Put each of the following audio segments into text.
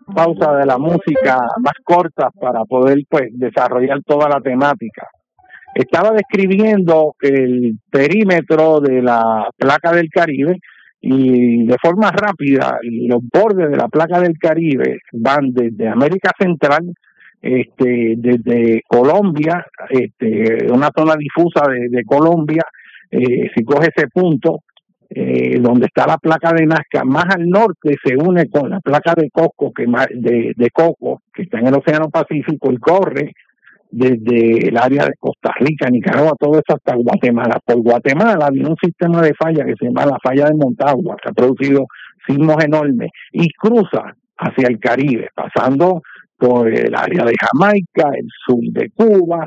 pausa de la música más cortas para poder pues desarrollar toda la temática. Estaba describiendo el perímetro de la placa del Caribe y de forma rápida los bordes de la placa del Caribe van desde América Central, desde Colombia, una zona difusa de Colombia, si coge ese punto, donde está la placa de Nazca, más al norte se une con la placa de Coco, de Coco, que está en el Océano Pacífico, y corre desde el área de Costa Rica, Nicaragua, todo eso hasta Guatemala. Por Guatemala había un sistema de falla que se llama la falla de Montagua, que ha producido sismos enormes, y cruza hacia el Caribe, pasando por el área de Jamaica, el sur de Cuba,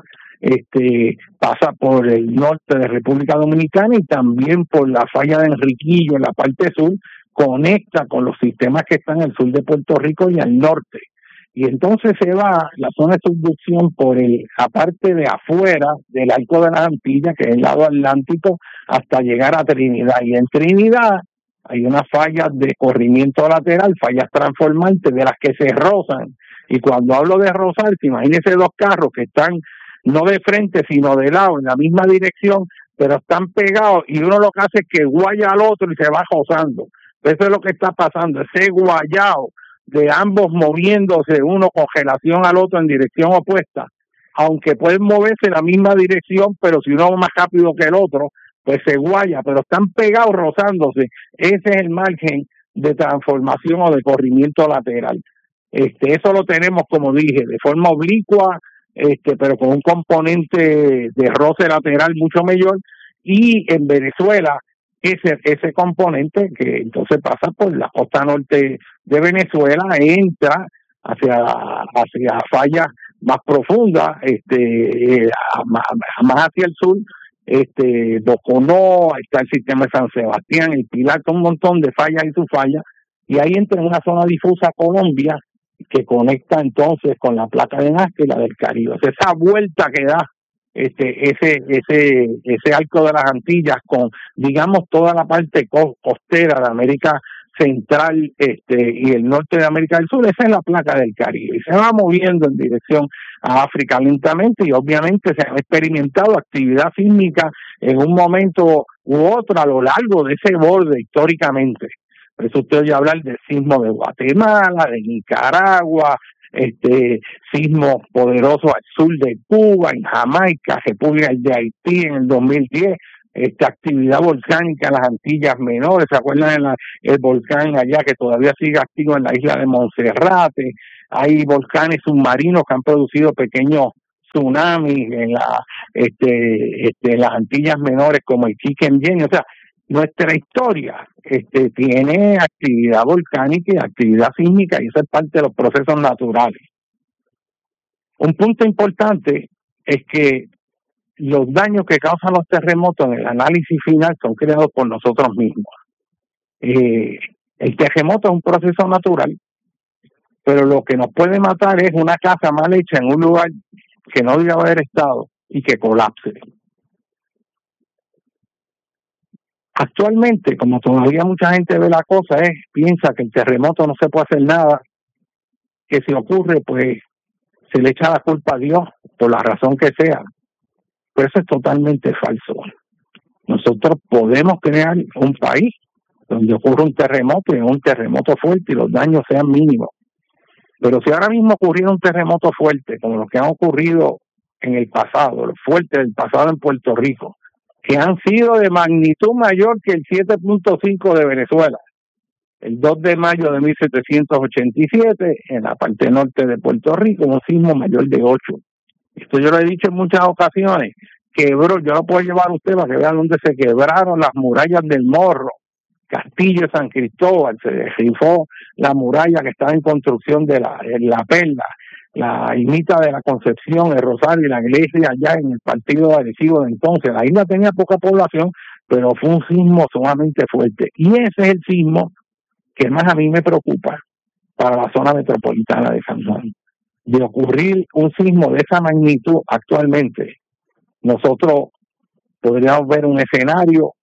pasa por el norte de República Dominicana y también por la falla de Enriquillo en la parte sur, conecta con los sistemas que están al sur de Puerto Rico y al norte. Y entonces se va la zona de subducción por la parte de afuera del Arco de las Antillas, que es el lado atlántico, hasta llegar a Trinidad. Y en Trinidad hay unas fallas de corrimiento lateral, fallas transformantes de las que se rozan. Y cuando hablo de rozarse, imagínense dos carros que están no de frente, sino de lado, en la misma dirección, pero están pegados y uno lo que hace es que guaya al otro y se va rozando. Eso es lo que está pasando, ese guayao de ambos moviéndose uno con relación al otro en dirección opuesta, aunque pueden moverse en la misma dirección, pero si uno va más rápido que el otro, pues se guaya, pero están pegados rozándose. Ese es el margen de transformación o de corrimiento lateral. Eso lo tenemos, como dije, de forma oblicua, pero con un componente de roce lateral mucho mayor, y en Venezuela ese componente que entonces pasa por la costa norte de Venezuela, entra hacia fallas más profundas, más hacia el sur, Boconó, está el sistema de San Sebastián, el Pilar, un montón de fallas y subfallas, y ahí entra en una zona difusa Colombia, que conecta entonces con la placa de Nazca y la del Caribe. O sea, esa vuelta que da ese arco de las Antillas con, digamos, toda la parte costera de América Central y el norte de América del Sur, esa es la placa del Caribe. Y se va moviendo en dirección a África lentamente, y obviamente se ha experimentado actividad sísmica en un momento u otro a lo largo de ese borde históricamente. Por eso usted oye hablar del sismo de Guatemala, de Nicaragua, sismos poderosos al sur de Cuba, en Jamaica, República de Haití en el 2010, actividad volcánica en las Antillas Menores. ¿Se acuerdan el volcán allá que todavía sigue activo en la isla de Monserrate? Hay volcanes submarinos que han producido pequeños tsunamis en las Antillas Menores, como el Chichen Jenny. O sea, nuestra historia tiene actividad volcánica y actividad sísmica, y eso es parte de los procesos naturales. Un punto importante es que los daños que causan los terremotos en el análisis final son creados por nosotros mismos. El terremoto es un proceso natural, pero lo que nos puede matar es una casa mal hecha en un lugar que no debe haber estado y que colapse. Actualmente, como todavía mucha gente ve la cosa, piensa que el terremoto no se puede hacer nada, que si ocurre, pues se le echa la culpa a Dios, por la razón que sea. Pero eso es totalmente falso. Nosotros podemos crear un país donde ocurre un terremoto, y un terremoto fuerte, y los daños sean mínimos. Pero si ahora mismo ocurriera un terremoto fuerte, como los que han ocurrido en el pasado, los fuertes del pasado en Puerto Rico, que han sido de magnitud mayor que el 7.5 de Venezuela, el 2 de mayo de 1787, en la parte norte de Puerto Rico, un sismo mayor de 8. Esto yo lo he dicho en muchas ocasiones, yo lo puedo llevar a usted para que vean dónde se quebraron las murallas del Morro, Castillo de San Cristóbal, se desrifó la muralla que estaba en construcción de la Perla, la isla de la Concepción, el Rosario y la iglesia allá en el partido de Arecibo de entonces. La isla tenía poca población, pero fue un sismo sumamente fuerte. Y ese es el sismo que más a mí me preocupa para la zona metropolitana de San Juan. De ocurrir un sismo de esa magnitud actualmente, nosotros podríamos ver un escenario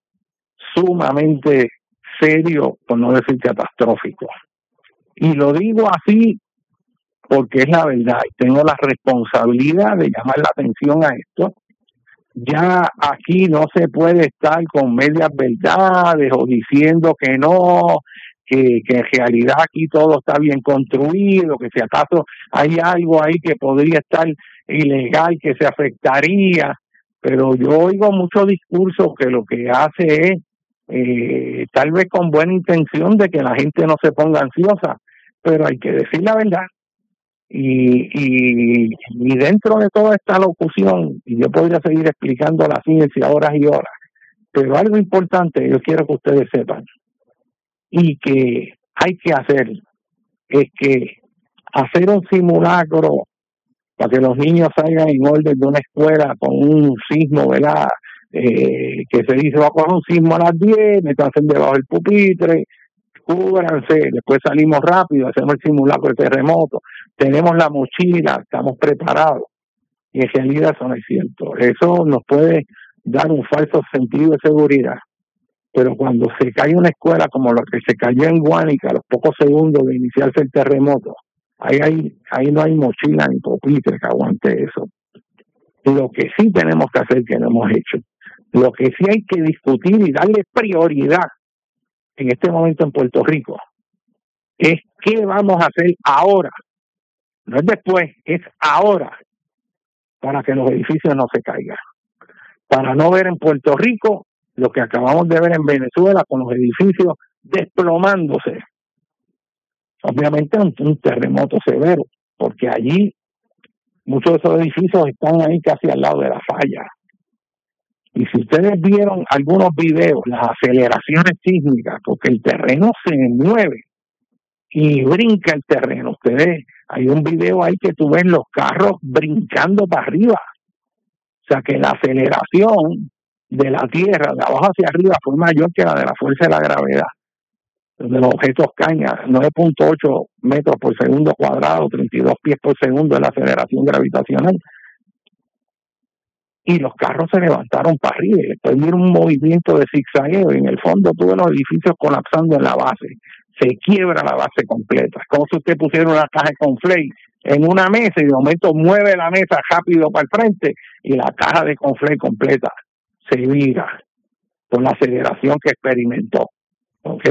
sumamente serio, por no decir catastrófico. Y lo digo así porque es la verdad y tengo la responsabilidad de llamar la atención a esto. Ya aquí no se puede estar con medias verdades o diciendo que no, que en realidad aquí todo está bien construido, que si acaso hay algo ahí que podría estar ilegal, que se afectaría, pero yo oigo muchos discursos que lo que hace es tal vez con buena intención de que la gente no se ponga ansiosa, pero hay que decir la verdad. Y dentro de toda esta locución, y yo podría seguir explicando la ciencia horas y horas, pero algo importante yo quiero que ustedes sepan y que hay que hacer es que hacer un simulacro para que los niños salgan en orden de una escuela con un sismo, ¿verdad? Que se dice va a coger un sismo a las 10, métanse debajo del pupitre, cúbranse, después salimos rápido, hacemos el simulacro de terremoto, tenemos la mochila, estamos preparados. Y en realidad eso no es cierto. Eso nos puede dar un falso sentido de seguridad. Pero cuando se cae una escuela como la que se cayó en Guánica a los pocos segundos de iniciarse el terremoto, ahí no hay mochila ni pupitre que aguante eso. Lo que sí tenemos que hacer, que no hemos hecho, lo que sí hay que discutir y darle prioridad en este momento en Puerto Rico es qué vamos a hacer ahora, no es después, es ahora, para que los edificios no se caigan, para no ver en Puerto Rico lo que acabamos de ver en Venezuela con los edificios desplomándose. Obviamente un terremoto severo, porque allí muchos de esos edificios están ahí casi al lado de la falla. Y si ustedes vieron algunos videos, las aceleraciones sísmicas, porque el terreno se mueve y brinca el terreno. Ustedes, hay un video ahí que tú ves los carros brincando para arriba. O sea que la aceleración de la Tierra de abajo hacia arriba fue mayor que la de la fuerza de la gravedad. Donde los objetos caen a 9.8 metros por segundo cuadrado, 32 pies por segundo de la aceleración gravitacional. Y los carros se levantaron para arriba y después vieron un movimiento de zigzagueo y en el fondo tuve los edificios colapsando en la base. Se quiebra la base completa. Es como si usted pusiera una caja de cornflakes en una mesa y de momento mueve la mesa rápido para el frente y la caja de cornflakes completa se vira por la aceleración que experimentó. ¿Ok?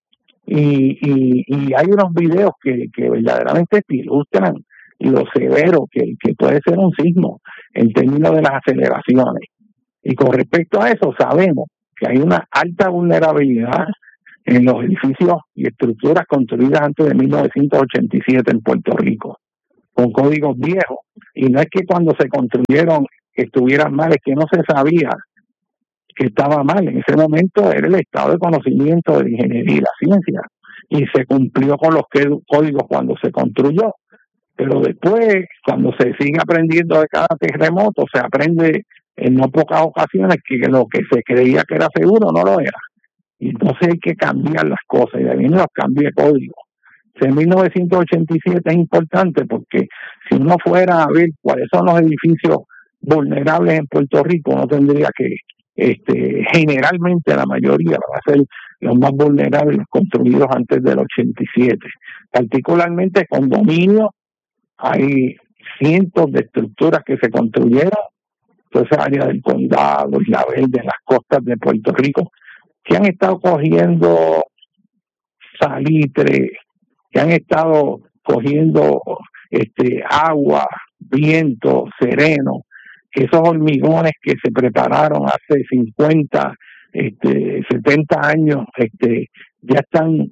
Y hay unos videos que verdaderamente ilustran lo severo que puede ser un sismo en términos de las aceleraciones. Y con respecto a eso sabemos que hay una alta vulnerabilidad en los edificios y estructuras construidas antes de 1987 en Puerto Rico, con códigos viejos. Y no es que cuando se construyeron estuvieran mal, es que no se sabía que estaba mal. En ese momento era el estado de conocimiento de la ingeniería y la ciencia, y se cumplió con los códigos cuando se construyó. Pero después, cuando se sigue aprendiendo de cada terremoto, se aprende en no pocas ocasiones que lo que se creía que era seguro no lo era. Y entonces hay que cambiar las cosas, y de ahí los cambios de código. En 1987 es importante porque si uno fuera a ver cuáles son los edificios vulnerables en Puerto Rico, uno tendría que, generalmente la mayoría van a ser los más vulnerables, los construidos antes del 87. Particularmente condominios, hay cientos de estructuras que se construyeron, toda esa área del condado, Isla Verde, las costas de Puerto Rico, que han estado cogiendo salitre, que han estado cogiendo agua, viento, sereno, que esos hormigones que se prepararon hace 50, 70 años, ya están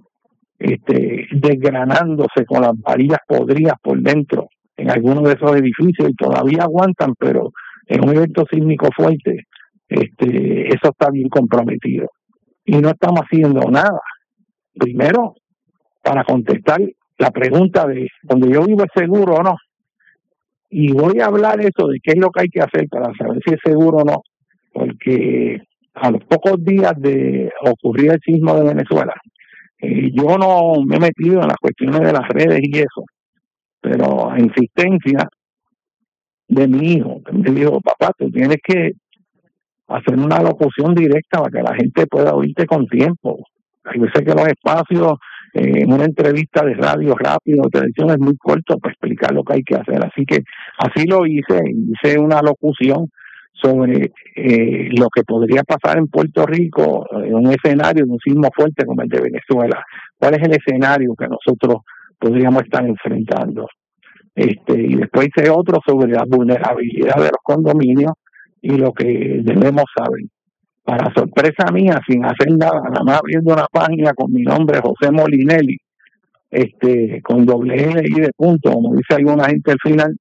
desgranándose con las varillas podridas por dentro en algunos de esos edificios y todavía aguantan, pero en un evento sísmico fuerte, eso está bien comprometido. Y no estamos haciendo nada. Primero, para contestar la pregunta de donde yo vivo es seguro o no. Y voy a hablar eso de qué es lo que hay que hacer para saber si es seguro o no, porque a los pocos días de ocurrir el sismo de Venezuela, yo no me he metido en las cuestiones de las redes y eso, pero a insistencia de mi hijo, que me dijo, papá, tú tienes que hacer una locución directa para que la gente pueda oírte con tiempo. Hay veces que los espacios una entrevista de radio rápido, televisión es muy corto para explicar lo que hay que hacer. Así que así lo hice una locución sobre lo que podría pasar en Puerto Rico en un escenario de un sismo fuerte como el de Venezuela. ¿Cuál es el escenario que nosotros podríamos estar enfrentando? Y después hice otro sobre la vulnerabilidad de los condominios y lo que debemos saber. Para sorpresa mía, sin hacer nada más abriendo una página con mi nombre, José Molinelli, con doble L y de punto, como dice alguna gente al final,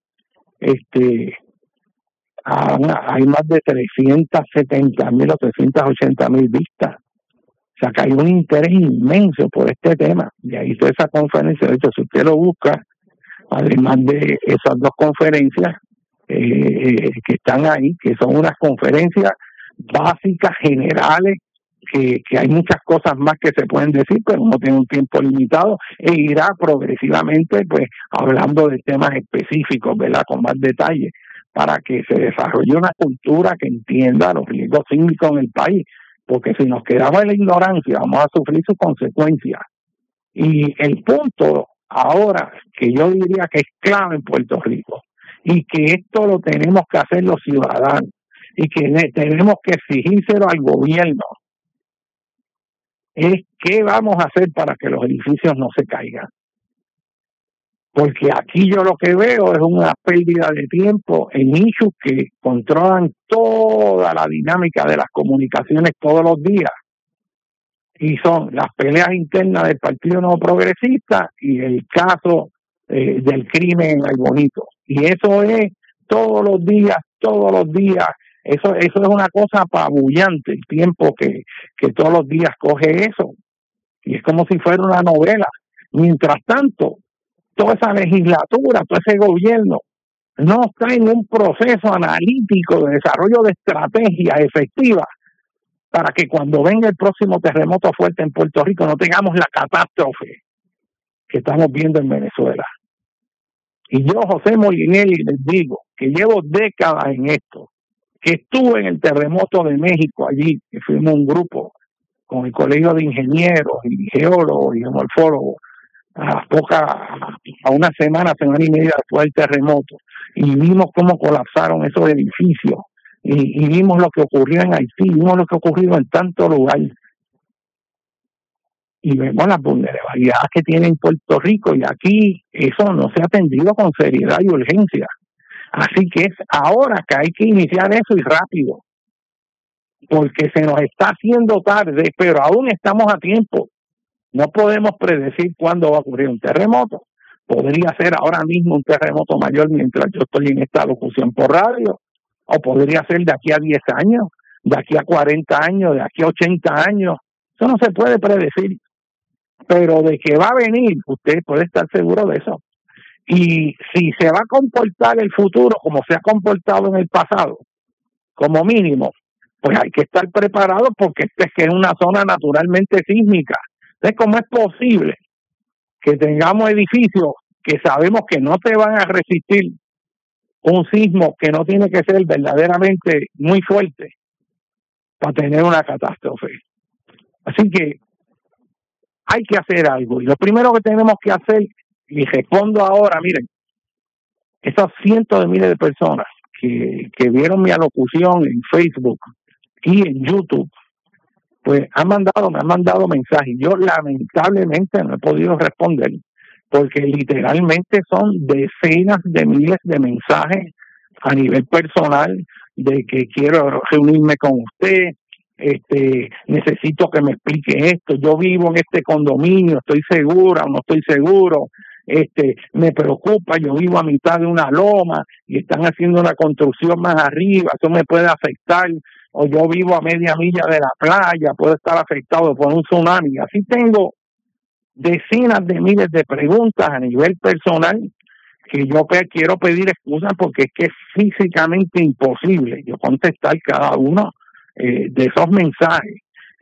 hay más de 370,000 o 380,000 vistas. O sea, que hay un interés inmenso por este tema. Y ahí hice esa conferencia. De hecho, si usted lo busca, además de esas dos conferencias que están ahí, que son unas conferencias básicas, generales, que hay muchas cosas más que se pueden decir, pero uno tiene un tiempo limitado e irá progresivamente pues hablando de temas específicos, ¿verdad? Con más detalle, para que se desarrolle una cultura que entienda los riesgos sísmicos en el país, porque si nos quedamos en la ignorancia vamos a sufrir sus consecuencias. Y el punto ahora que yo diría que es clave en Puerto Rico y que esto lo tenemos que hacer los ciudadanos y que tenemos que exigírselo al gobierno es qué vamos a hacer para que los edificios no se caigan. Porque aquí yo lo que veo es una pérdida de tiempo en issues que controlan toda la dinámica de las comunicaciones todos los días. Y son las peleas internas del Partido Nuevo Progresista y el caso del crimen en Aybonito. Y eso es todos los días. Eso es una cosa apabullante, el tiempo que todos los días coge eso. Y es como si fuera una novela. Mientras tanto, toda esa legislatura, todo ese gobierno, no está en un proceso analítico de desarrollo de estrategias efectivas para que cuando venga el próximo terremoto fuerte en Puerto Rico no tengamos la catástrofe que estamos viendo en Venezuela. Y yo, José Molinelli, les digo que llevo décadas en esto, que estuve en el terremoto de México allí, que fuimos un grupo con el Colegio de Ingenieros y Geólogos y Geomorfólogos, a una semana y media después del terremoto, y vimos cómo colapsaron esos edificios, y vimos lo que ocurrió en Haití, vimos lo que ocurrió en tantos lugares, y vemos las vulnerabilidades que tiene en Puerto Rico, y aquí eso no se ha atendido con seriedad y urgencia. Así que es ahora que hay que iniciar eso y rápido, porque se nos está haciendo tarde, pero aún estamos a tiempo. No podemos predecir cuándo va a ocurrir un terremoto. Podría ser ahora mismo un terremoto mayor mientras yo estoy en esta locución por radio, o podría ser de aquí a 10 años, de aquí a 40 años, de aquí a 80 años. Eso no se puede predecir, pero de que va a venir, usted puede estar seguro de eso. Y si se va a comportar el futuro como se ha comportado en el pasado, como mínimo, pues hay que estar preparado porque esta es que es una zona naturalmente sísmica. Entonces, ¿cómo es posible que tengamos edificios que sabemos que no te van a resistir un sismo que no tiene que ser verdaderamente muy fuerte para tener una catástrofe? Así que hay que hacer algo. Y lo primero que tenemos que hacer, y respondo ahora, miren, esos cientos de miles de personas que vieron mi alocución en Facebook y en YouTube, pues me han mandado mensajes. Yo lamentablemente no he podido responder porque literalmente son decenas de miles de mensajes a nivel personal de que quiero reunirme con usted, necesito que me explique esto, yo vivo en este condominio, estoy segura o no estoy seguro, me preocupa, yo vivo a mitad de una loma y están haciendo una construcción más arriba, eso me puede afectar, o yo vivo a media milla de la playa, puedo estar afectado por un tsunami. Así tengo decenas de miles de preguntas a nivel personal que yo quiero pedir excusas porque es que es físicamente imposible yo contestar cada uno de esos mensajes.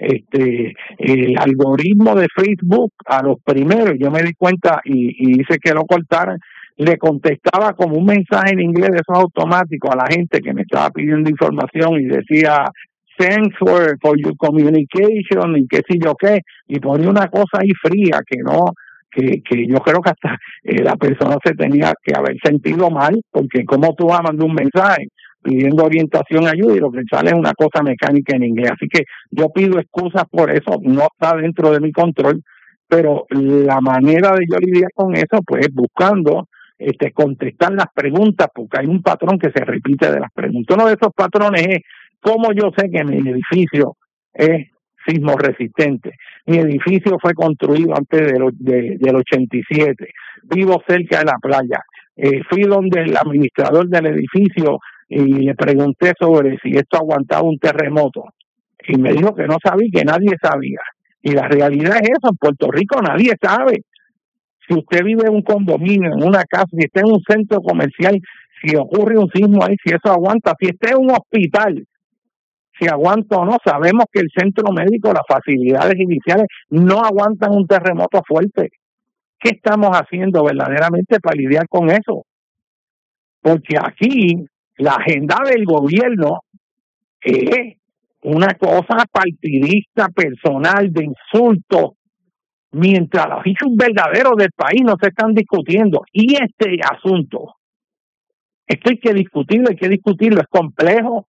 El algoritmo de Facebook a los primeros, yo me di cuenta y hice que lo cortaran, le contestaba como un mensaje en inglés de esos automáticos a la gente que me estaba pidiendo información y decía thanks for your communication y qué sé yo qué, y ponía una cosa ahí fría que yo creo que hasta la persona se tenía que haber sentido mal, porque como tú vas a mandar un mensaje pidiendo orientación, ayuda, y lo que sale es una cosa mecánica en inglés. Así que yo pido excusas por eso, no está dentro de mi control, pero la manera de yo lidiar con eso, pues buscando contestar las preguntas, porque hay un patrón que se repite de las preguntas. Uno de esos patrones es cómo yo sé que mi edificio es sismo resistente. Mi edificio fue construido antes del 87. Vivo cerca de la playa. Fui donde el administrador del edificio y le pregunté sobre si esto aguantaba un terremoto. Y me dijo que no sabía, que nadie sabía. Y la realidad es eso, en Puerto Rico nadie sabe. Si usted vive en un condominio, en una casa, si está en un centro comercial, si ocurre un sismo ahí, si eso aguanta, si está en un hospital, si aguanta o no. Sabemos que el centro médico, las facilidades iniciales no aguantan un terremoto fuerte. ¿Qué estamos haciendo verdaderamente para lidiar con eso? Porque aquí la agenda del gobierno es una cosa partidista, personal, de insultos, mientras los hechos verdaderos del país no se están discutiendo. Y este asunto, esto hay que discutirlo, es complejo.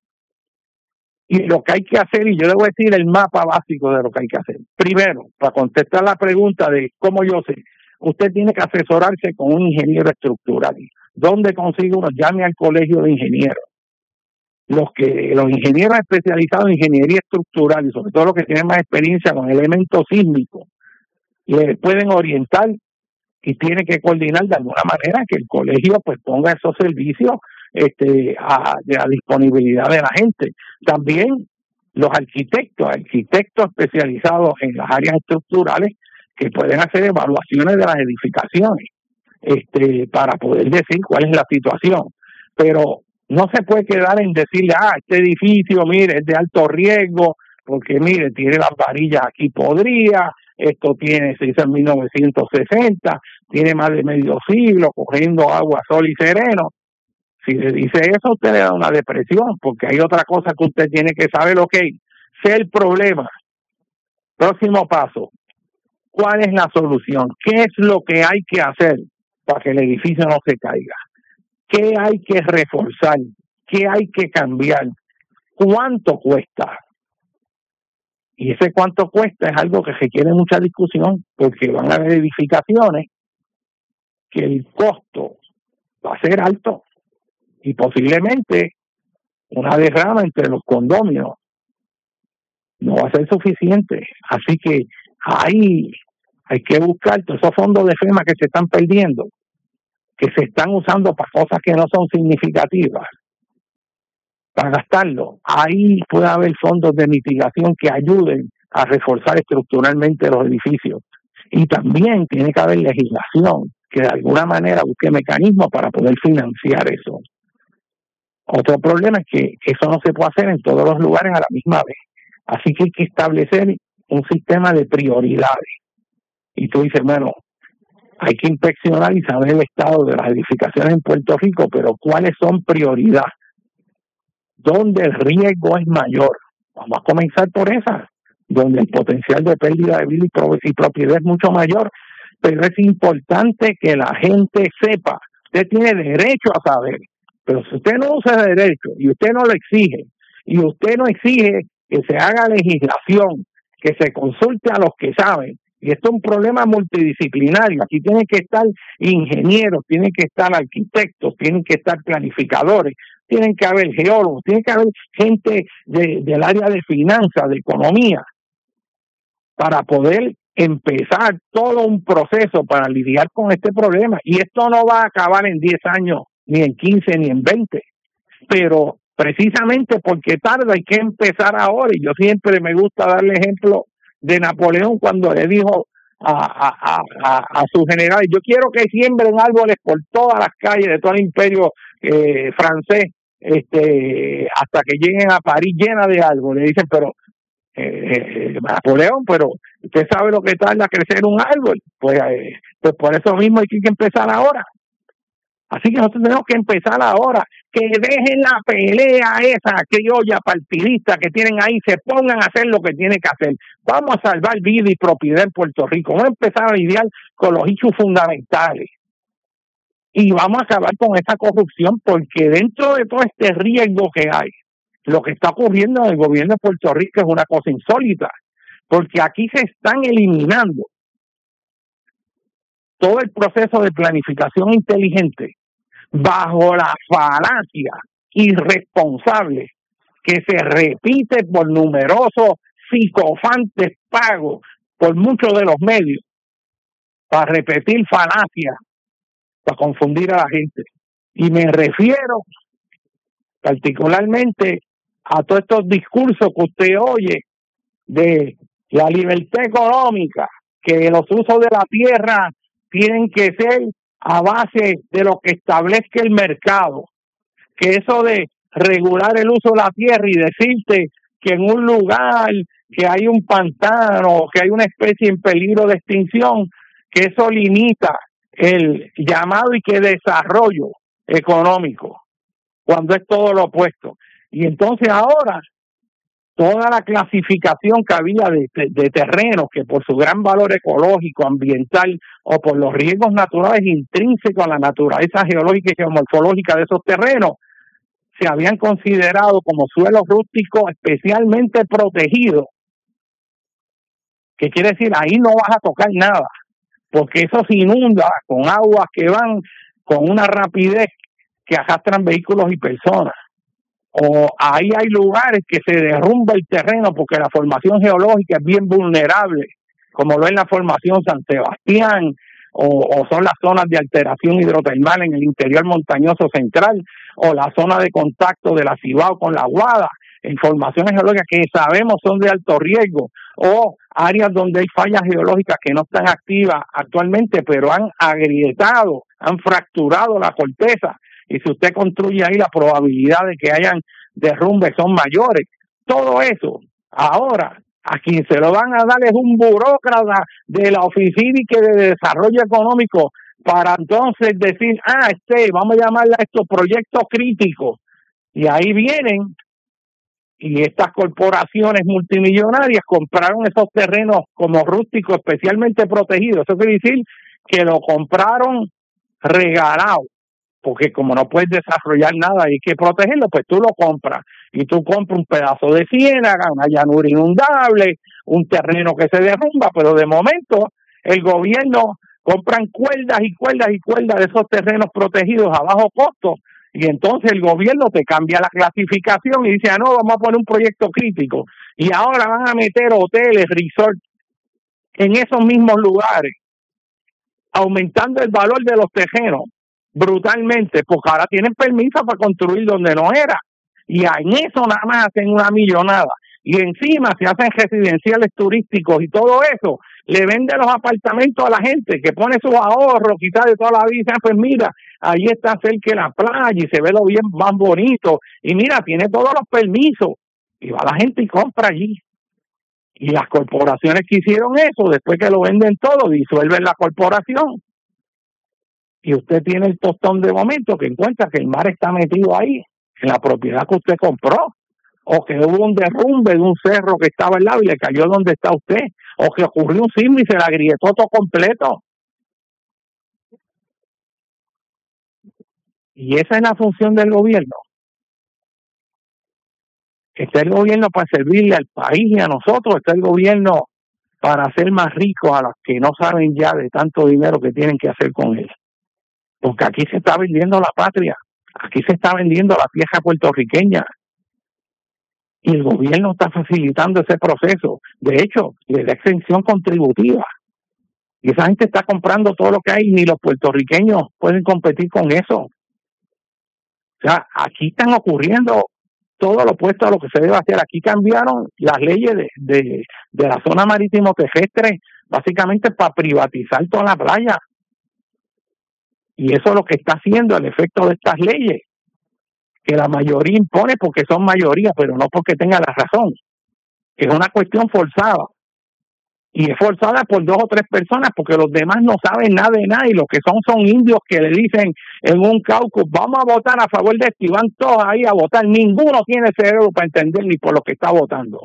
Y lo que hay que hacer, y yo le voy a decir el mapa básico de lo que hay que hacer. Primero, para contestar la pregunta de cómo yo sé, usted tiene que asesorarse con un ingeniero estructural. ¿Dónde consigue uno? Llame al colegio de ingenieros. Los ingenieros especializados en ingeniería estructural, y sobre todo los que tienen más experiencia con elementos sísmicos, le pueden orientar, y tiene que coordinar de alguna manera que el colegio pues ponga esos servicios a disponibilidad de la gente. También los arquitectos especializados en las áreas estructurales, que pueden hacer evaluaciones de las edificaciones para poder decir cuál es la situación. Pero no se puede quedar en decirle, este edificio, mire, es de alto riesgo, porque mire, tiene las varillas aquí podridas, esto se hizo en 1960, tiene más de medio siglo cogiendo agua, sol y sereno. Si le dice eso, usted le da una depresión, porque hay otra cosa que usted tiene que saber, sé el problema. Próximo paso, ¿cuál es la solución? ¿Qué es lo que hay que hacer para que el edificio no se caiga? ¿Qué hay que reforzar? ¿Qué hay que cambiar? ¿Cuánto cuesta? Y ese cuánto cuesta es algo que requiere mucha discusión, porque van a haber edificaciones que el costo va a ser alto y posiblemente una derrama entre los condominios no va a ser suficiente. Así que ahí hay que buscar todos esos fondos de FEMA que se están perdiendo, que se están usando para cosas que no son significativas, para gastarlo. Ahí puede haber fondos de mitigación que ayuden a reforzar estructuralmente los edificios. Y también tiene que haber legislación que de alguna manera busque mecanismos para poder financiar eso. Otro problema es que eso no se puede hacer en todos los lugares a la misma vez. Así que hay que establecer un sistema de prioridades. Y tú dices, bueno, hay que inspeccionar y saber el estado de las edificaciones en Puerto Rico, pero ¿cuáles son prioridades? ¿Dónde el riesgo es mayor? Vamos a comenzar por esa, donde el potencial de pérdida de vida y propiedad es mucho mayor, pero es importante que la gente sepa. Usted tiene derecho a saber, pero si usted no usa ese derecho y usted no lo exige, y usted no exige que se haga legislación, que se consulte a los que saben, y esto es un problema multidisciplinario. Aquí tienen que estar ingenieros, tienen que estar arquitectos, tienen que estar planificadores, tienen que haber geólogos, tiene que haber gente del área de finanzas, de economía, para poder empezar todo un proceso para lidiar con este problema. Y esto no va a acabar en 10 años, ni en 15, ni en 20, pero precisamente porque tarda hay que empezar ahora. Y yo siempre me gusta darle ejemplo de Napoleón cuando le dijo a sus generales, yo quiero que siembren árboles por todas las calles de todo el imperio francés, hasta que lleguen a París llena de árboles. Le dicen, pero Napoleón, pero usted sabe lo que tarda a crecer un árbol. Pues por eso mismo hay que empezar ahora. Así que nosotros tenemos que empezar ahora. que dejen la pelea esa criolla partidista que tienen ahí, se pongan a hacer lo que tienen que hacer. Vamos a salvar vida y propiedad en Puerto Rico, vamos a empezar a lidiar con los hechos fundamentales y vamos a acabar con esa corrupción, porque dentro de todo este riesgo que hay, lo que está ocurriendo en el gobierno de Puerto Rico es una cosa insólita, porque aquí se están eliminando todo el proceso de planificación inteligente bajo la falacia irresponsable que se repite por numerosos psicofantes pagos por muchos de los medios para repetir falacias, para confundir a la gente. Y me refiero particularmente a todos estos discursos que usted oye de la libertad económica, que los usos de la tierra tienen que ser a base de lo que establezca el mercado, que eso de regular el uso de la tierra y decirte que en un lugar que hay un pantano, que hay una especie en peligro de extinción, que eso limita el llamado y que desarrollo económico, cuando es todo lo opuesto. Y entonces ahora toda la clasificación que había de terrenos que por su gran valor ecológico, ambiental o por los riesgos naturales intrínsecos a la naturaleza geológica y geomorfológica de esos terrenos, se habían considerado como suelos rústicos especialmente protegidos. ¿Qué quiere decir? Ahí no vas a tocar nada, porque eso se inunda con aguas que van con una rapidez que arrastran vehículos y personas. O ahí hay lugares que se derrumba el terreno porque la formación geológica es bien vulnerable, como lo es la formación San Sebastián, o son las zonas de alteración hidrotermal en el interior montañoso central, o la zona de contacto de la Cibao con la Guada, en formaciones geológicas que sabemos son de alto riesgo, o áreas donde hay fallas geológicas que no están activas actualmente, pero han agrietado, han fracturado la corteza, y si usted construye ahí, la probabilidad de que hayan derrumbes son mayores. Todo eso, ahora, a quien se lo van a dar es un burócrata de la Oficina de Desarrollo Económico, para entonces decir, vamos a llamarle a estos proyectos críticos. Y ahí vienen, y estas corporaciones multimillonarias compraron esos terrenos como rústicos especialmente protegidos. Eso quiere decir que lo compraron regalado, porque como no puedes desarrollar nada, hay que protegerlo, pues tú lo compras. Y tú compras un pedazo de ciénaga, una llanura inundable, un terreno que se derrumba, pero de momento el gobierno compran cuerdas y cuerdas y cuerdas de esos terrenos protegidos a bajo costo, y entonces el gobierno te cambia la clasificación y dice, no, vamos a poner un proyecto crítico. Y ahora van a meter hoteles, resorts en esos mismos lugares, aumentando el valor de los terrenos brutalmente, porque ahora tienen permiso para construir donde no era, y en eso nada más hacen una millonada, y encima se hacen residenciales turísticos y todo eso, le venden los apartamentos a la gente que pone sus ahorros quizás de toda la vida, pues mira, ahí está cerca de la playa y se ve lo bien más bonito, y mira, tiene todos los permisos, y va la gente y compra allí. Y las corporaciones que hicieron eso, después que lo venden todo, disuelven la corporación, y usted tiene el tostón de momento que encuentra que el mar está metido ahí, en la propiedad que usted compró, o que hubo un derrumbe de un cerro que estaba al lado y le cayó donde está usted, o que ocurrió un sismo y se la agrietó todo completo. Y esa es la función del gobierno. Está el gobierno para servirle al país y a nosotros, está el gobierno para hacer más ricos a los que no saben ya de tanto dinero que tienen que hacer con él. Porque aquí se está vendiendo la patria, aquí se está vendiendo la tierra puertorriqueña, y el gobierno está facilitando ese proceso. De hecho, le da exención contributiva, y esa gente está comprando todo lo que hay, ni los puertorriqueños pueden competir con eso. O sea, aquí están ocurriendo todo lo opuesto a lo que se debe hacer. Aquí cambiaron las leyes de la zona marítimo terrestre, básicamente para privatizar toda la playa. Y eso es lo que está haciendo el efecto de estas leyes, que la mayoría impone porque son mayoría, pero no porque tenga la razón. Es una cuestión forzada. y es forzada por 2 o 3 personas, porque los demás no saben nada de nada, y los que son indios que le dicen en un caucus, vamos a votar a favor de esto, y van todos ahí a votar. Ninguno tiene cerebro para entender ni por lo que está votando.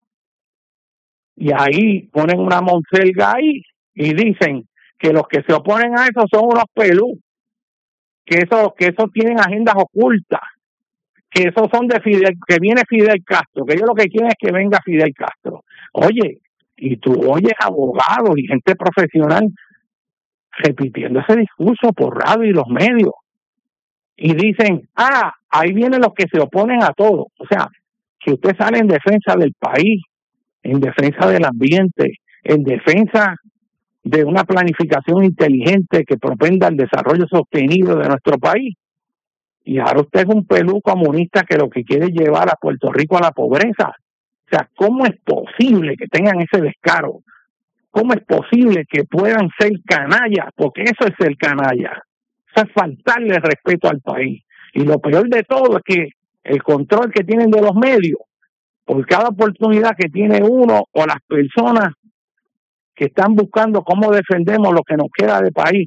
Y ahí ponen una monselga ahí y dicen que los que se oponen a eso son unos pelú, que eso tienen agendas ocultas, que esos son de Fidel, que viene Fidel Castro, que ellos lo que quieren es que venga Fidel Castro. Oye, y tú oyes abogados y gente profesional repitiendo ese discurso por radio y los medios, y dicen, ahí vienen los que se oponen a todo. O sea, que usted sale en defensa del país, en defensa del ambiente, en defensa de una planificación inteligente que propenda el desarrollo sostenido de nuestro país. Y ahora usted es un pelú comunista que lo que quiere es llevar a Puerto Rico a la pobreza. O sea, ¿cómo es posible que tengan ese descaro? ¿Cómo es posible que puedan ser canallas? Porque eso es ser canalla. Eso es faltarle respeto al país. Y lo peor de todo es que el control que tienen de los medios, por cada oportunidad que tiene uno o las personas que están buscando cómo defendemos lo que nos queda de país,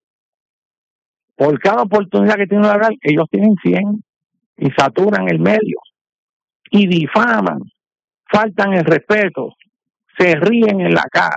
por cada oportunidad que tienen de hablar, ellos tienen 100 y saturan el medio y difaman, faltan el respeto, se ríen en la cara,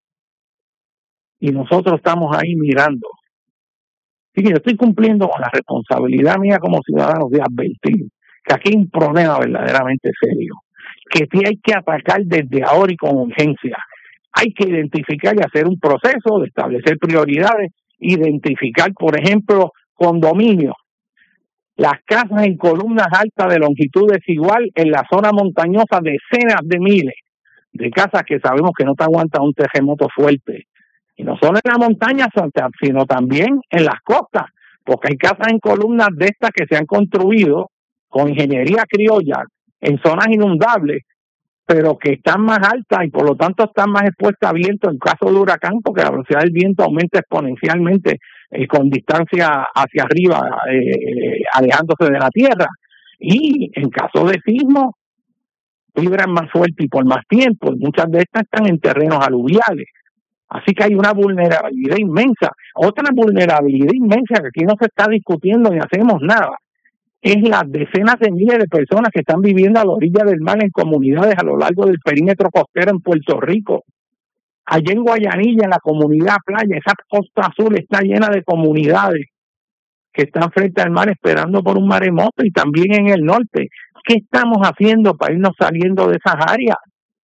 y nosotros estamos ahí mirando. Así que yo estoy cumpliendo con la responsabilidad mía como ciudadano de advertir que aquí hay un problema verdaderamente serio, que sí hay que atacar desde ahora y con urgencia. Hay que identificar y hacer un proceso de establecer prioridades, identificar, por ejemplo, condominios, las casas en columnas altas de longitud desigual en la zona montañosa, decenas de miles de casas que sabemos que no te aguantan un terremoto fuerte. Y no solo en la montaña, sino también en las costas, porque hay casas en columnas de estas que se han construido con ingeniería criolla en zonas inundables, pero que están más altas y por lo tanto están más expuestas a viento en caso de huracán, porque la velocidad del viento aumenta exponencialmente con distancia hacia arriba, alejándose de la tierra. Y en caso de sismo, vibran más fuerte y por más tiempo. Muchas de estas están en terrenos aluviales. Así que hay una vulnerabilidad inmensa. Otra vulnerabilidad inmensa que aquí no se está discutiendo ni hacemos nada es las decenas de miles de personas que están viviendo a la orilla del mar en comunidades a lo largo del perímetro costero en Puerto Rico. Allá en Guayanilla, en la comunidad Playa, esa costa azul está llena de comunidades que están frente al mar esperando por un maremoto, y también en el norte. ¿Qué estamos haciendo para irnos saliendo de esas áreas?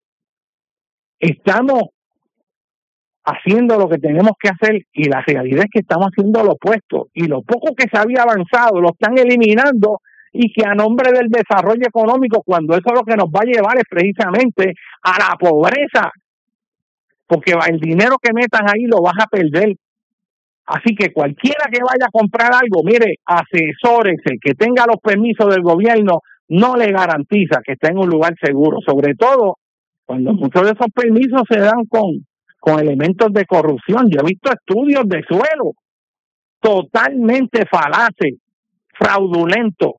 Estamos haciendo lo que tenemos que hacer, y la realidad es que estamos haciendo lo opuesto, y lo poco que se había avanzado lo están eliminando, y que a nombre del desarrollo económico, cuando eso lo que nos va a llevar es precisamente a la pobreza, porque el dinero que metan ahí lo vas a perder. Así que cualquiera que vaya a comprar algo, mire, asesórese, que tenga los permisos del gobierno, no le garantiza que esté en un lugar seguro, sobre todo cuando muchos de esos permisos se dan con elementos de corrupción. Yo he visto estudios de suelo totalmente falaces, fraudulentos,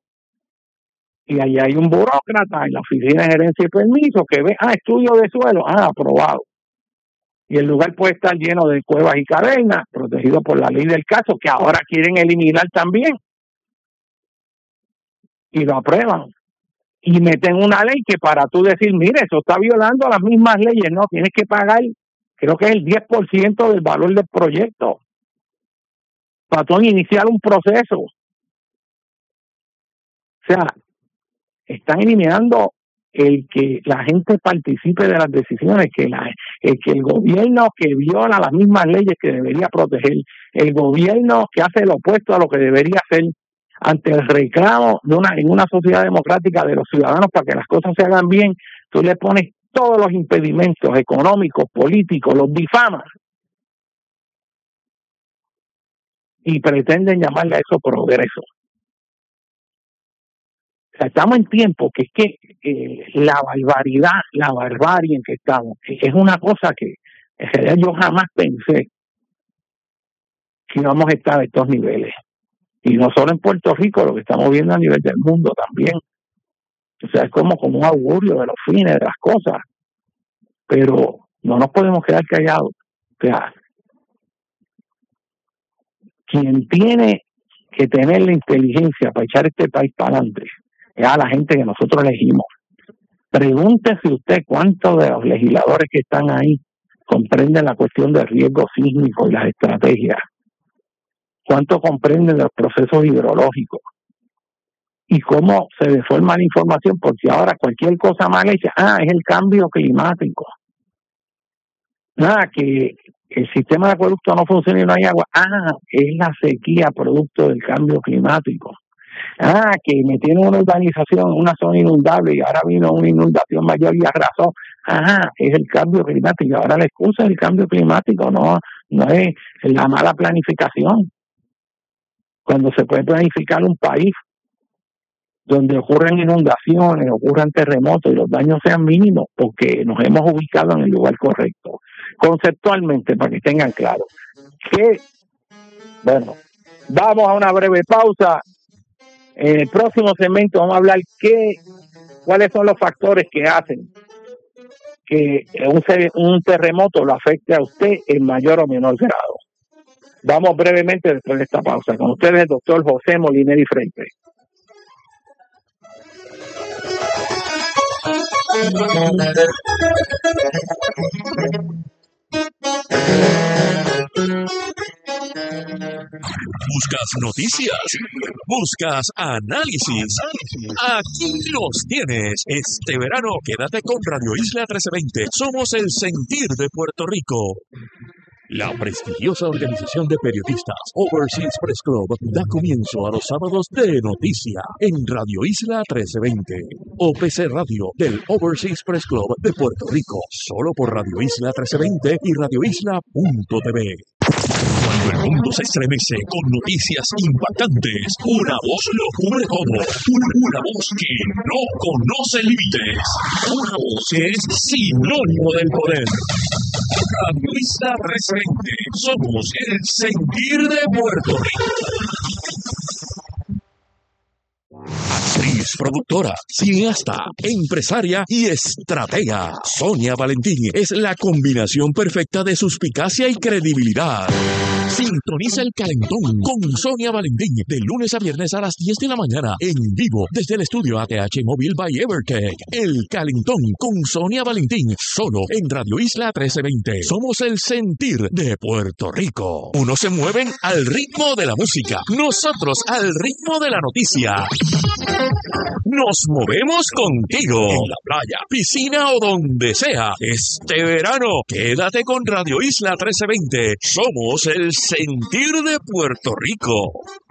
y ahí hay un burócrata en la oficina de gerencia y permiso que ve, estudio de suelo, aprobado. Y el lugar puede estar lleno de cuevas y cavernas, protegido por la ley del caso, que ahora quieren eliminar también. Y lo aprueban. Y meten una ley que para tú decir, mire, eso está violando las mismas leyes, no, tienes que pagar, creo que es el 10% del valor del proyecto, para tú iniciar un proceso. O sea, están eliminando el que la gente participe de las decisiones, que el gobierno que viola las mismas leyes que debería proteger, el gobierno que hace lo opuesto a lo que debería hacer, ante el reclamo en una sociedad democrática de los ciudadanos para que las cosas se hagan bien, tú le pones todos los impedimentos económicos, políticos, los difamas, y pretenden llamarle a eso progreso. O sea, estamos en tiempo que es que la barbarie en que estamos, es una cosa que en realidad yo jamás pensé que íbamos a estar a estos niveles. Y no solo en Puerto Rico, lo que estamos viendo a nivel del mundo también. O sea, es como un augurio de los fines de las cosas. Pero No nos podemos quedar callados. O sea, quien tiene que tener la inteligencia para echar este país para adelante es a la gente que nosotros elegimos. Pregúntese usted cuántos de los legisladores que están ahí comprenden la cuestión del riesgo sísmico y las estrategias. Cuánto comprenden los procesos hidrológicos. Y cómo se deforma la información, porque ahora cualquier cosa mal hecha, es el cambio climático. Que el sistema de acueducto no funciona y no hay agua. Es la sequía producto del cambio climático. Que me tiene una urbanización, una zona inundable y ahora vino una inundación mayor y arrasó. Es el cambio climático. Ahora la excusa es el cambio climático, no es la mala planificación. Cuando se puede planificar un país donde ocurren inundaciones, ocurran terremotos y los daños sean mínimos, porque nos hemos ubicado en el lugar correcto. Conceptualmente, para que tengan claro. Vamos a una breve pausa. En el próximo segmento vamos a hablar cuáles son los factores que hacen que un terremoto lo afecte a usted en mayor o menor grado. Vamos brevemente después de esta pausa. Con ustedes el doctor José Molinelli Frente. ¿Buscas noticias? ¿Buscas análisis? Aquí los tienes. Este verano quédate con Radio Isla 1320. Somos el sentir de Puerto Rico. La prestigiosa organización de periodistas Overseas Press Club da comienzo a los sábados de noticia en Radio Isla 1320. OPC Radio del Overseas Press Club de Puerto Rico. Solo por Radio Isla 1320 y radioisla.tv. Cuando el mundo se estremece con noticias impactantes, una voz lo cubre todo. Una voz que no conoce límites. Una voz que es sinónimo del poder. Radio Isla 1320. Somos el sentir de Puerto Rico. Actriz, productora, cineasta, empresaria y estratega. Sonia Valentín es la combinación perfecta de suspicacia y credibilidad. Sintoniza El Calentón con Sonia Valentín de lunes a viernes a las 10 de la mañana en vivo desde el estudio ATH Móvil by Evertech. El Calentón con Sonia Valentín solo en Radio Isla 1320. Somos el sentir de Puerto Rico. Unos se mueven al ritmo de la música, nosotros al ritmo de la noticia. Nos movemos contigo en la playa, piscina o donde sea. Este verano, quédate con Radio Isla 1320. Somos el sentir de Puerto Rico.